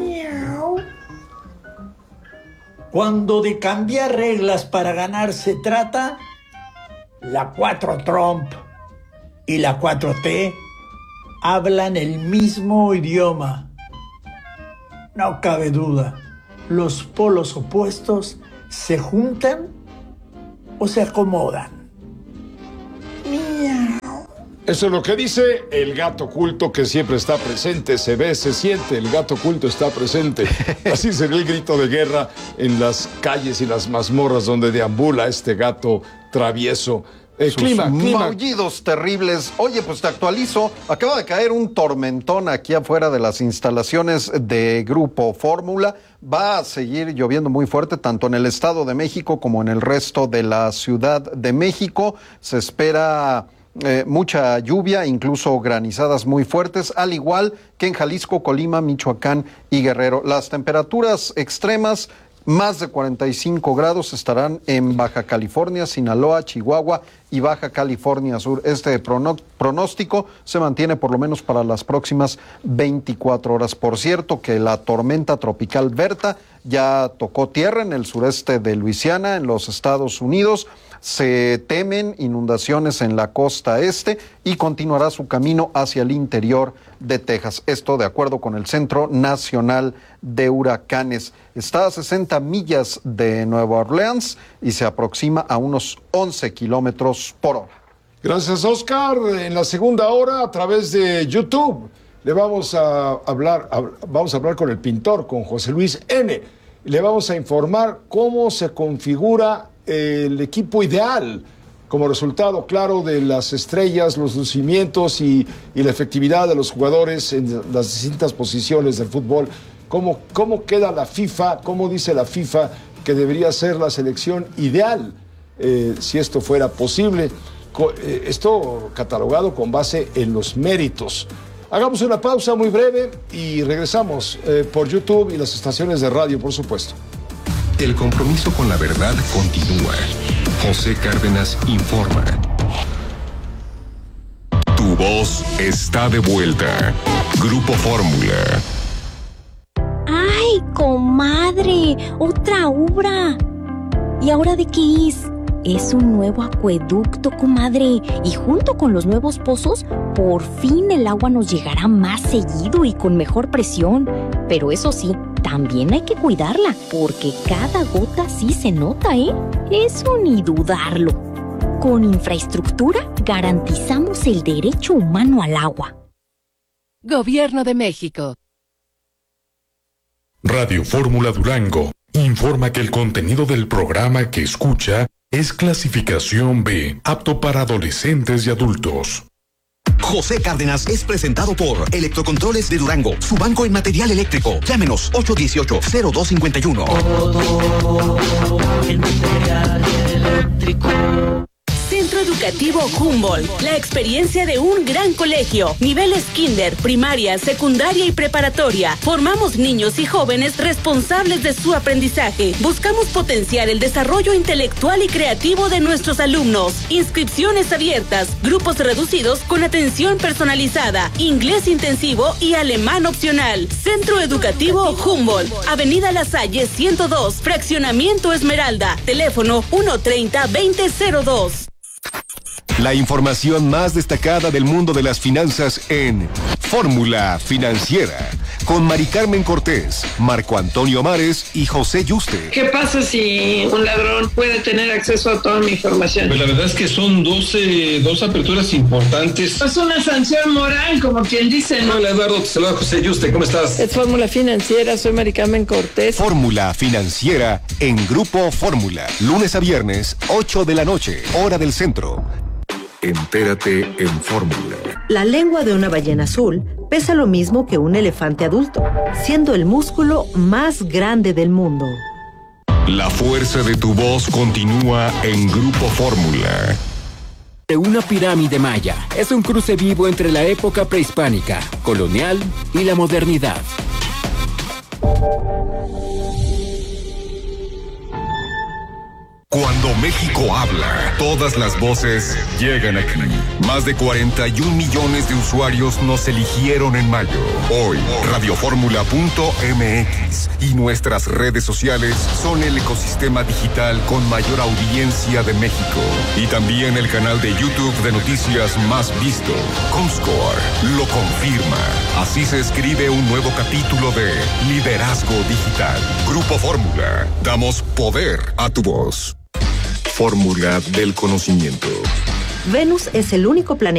Cuando de cambiar reglas para ganar se trata, la cuatro Trump y la cuatro T hablan el mismo idioma. No cabe duda, los polos opuestos se juntan o se acomodan. Miau. Eso es lo que dice el gato oculto, que siempre está presente, se ve, se siente, el gato oculto está presente. Así sería el grito de guerra en las calles y las mazmorras donde deambula este gato travieso. El Sus clima, clima. maullidos terribles. Oye, pues te actualizo. Acaba de caer un tormentón aquí afuera de las instalaciones de Grupo Fórmula. Va a seguir lloviendo muy fuerte, tanto en el Estado de México como en el resto de la Ciudad de México. Se espera eh, mucha lluvia, incluso granizadas muy fuertes, al igual que en Jalisco, Colima, Michoacán y Guerrero. Las temperaturas extremas, más de cuarenta y cinco grados, estarán en Baja California, Sinaloa, Chihuahua y Baja California Sur. Este prono- pronóstico se mantiene por lo menos para las próximas veinticuatro horas. Por cierto, que la tormenta tropical Berta ya tocó tierra en el sureste de Luisiana, en los Estados Unidos. Se temen inundaciones en la costa este y continuará su camino hacia el interior de Texas. Esto de acuerdo con el Centro Nacional de Huracanes. Está a sesenta millas de Nueva Orleans y se aproxima a unos once kilómetros por hora. Gracias, Oscar. En la segunda hora, a través de YouTube, le vamos a hablar, a, vamos a hablar con el pintor, con José Luis N. Le vamos a informar cómo se configura el equipo ideal como resultado, claro, de las estrellas, los lucimientos y, y la efectividad de los jugadores en las distintas posiciones del fútbol. ¿Cómo, cómo queda la FIFA? ¿Cómo dice la FIFA que debería ser la selección ideal, eh, si esto fuera posible? Co- eh, esto catalogado con base en los méritos. Hagamos una pausa muy breve y regresamos eh, por YouTube y las estaciones de radio, por supuesto. El compromiso con la verdad continúa. José Cárdenas informa. Tu voz está de vuelta. Grupo Fórmula. ¡Ay, comadre! ¡Otra obra! ¿Y ahora de qué es? Es un nuevo acueducto, comadre. Y junto con los nuevos pozos, por fin el agua nos llegará más seguido y con mejor presión. Pero eso sí, también hay que cuidarla, porque cada gota sí se nota, ¿eh? Eso ni dudarlo. Con infraestructura garantizamos el derecho humano al agua. Gobierno de México. Radio Fórmula Durango informa que el contenido del programa que escucha es clasificación B, apto para adolescentes y adultos. José Cárdenas es presentado por Electrocontroles de Durango, su banco en material eléctrico. Llámenos ocho uno ocho, cero dos cinco uno. El material eléctrico. Centro Educativo Humboldt, la experiencia de un gran colegio. Niveles kinder, primaria, secundaria y preparatoria. Formamos niños y jóvenes responsables de su aprendizaje. Buscamos potenciar el desarrollo intelectual y creativo de nuestros alumnos. Inscripciones abiertas, grupos reducidos con atención personalizada, inglés intensivo y alemán opcional. Centro Educativo Humboldt, Avenida La Salle ciento dos, Fraccionamiento Esmeralda. Teléfono uno treinta, veinte cero dos. La información más destacada del mundo de las finanzas en Fórmula Financiera, con Mari Carmen Cortés, Marco Antonio Mares y José Yuste. ¿Qué pasa si un ladrón puede tener acceso a toda mi información? Pues la verdad es que son dos, eh, dos aperturas importantes. Es una sanción moral, como quien dice, ¿no? Hola Eduardo, te saluda José Yuste, ¿cómo estás? Es Fórmula Financiera, soy Mari Carmen Cortés. Fórmula Financiera en Grupo Fórmula, lunes a viernes, ocho de la noche, hora del centro. Entérate en Fórmula. La lengua de una ballena azul pesa lo mismo que un elefante adulto, siendo el músculo más grande del mundo. La fuerza de tu voz continúa en Grupo Fórmula. De una pirámide maya es un cruce vivo entre la época prehispánica, colonial y la modernidad. Cuando México habla, todas las voces llegan aquí. Más de cuarenta y un millones de usuarios nos eligieron en mayo. Hoy, radioformula punto m x y nuestras redes sociales son el ecosistema digital con mayor audiencia de México. Y también el canal de YouTube de noticias más visto. Comscore lo confirma. Así se escribe un nuevo capítulo de Liderazgo Digital. Grupo Fórmula. Damos poder a tu voz. Fórmula del conocimiento. Venus es el único planeta